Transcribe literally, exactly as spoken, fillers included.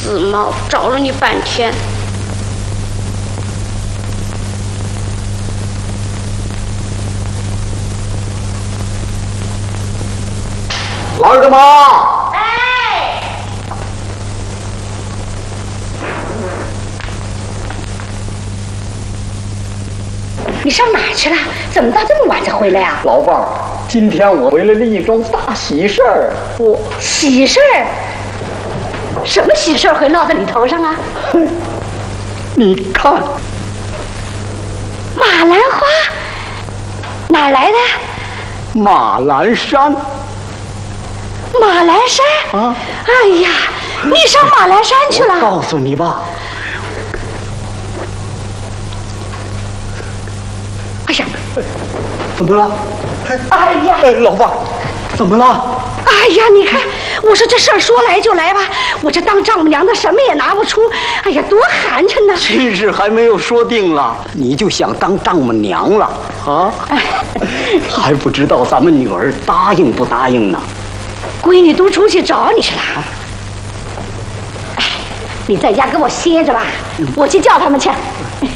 死猫，找了你半天。 老二的妈！ 哎，你上哪儿去了？怎么到这么晚才回来呀？ 老伴儿，今天我回来了一桩大喜事儿。我喜事儿？什么喜事儿会落在你头上啊？ 你看， 马兰花，哪儿来的？ 马栏山。 马栏山啊！ 哎呀，你上马栏山去了？ 我告诉你吧。 哎呀， 怎么了？ 哎呀， 哎，老伴儿，怎么了？ 哎呀，你看，我说这事儿说来就来吧，我这当丈母娘的什么也拿不出，哎呀，多寒碜呐！ 亲事还没有说定了，你就想当丈母娘了啊？哎，还不知道咱们女儿答应不答应呢。 闺女都出去找你去了，哎，你在家给我歇着吧，我去叫他们去。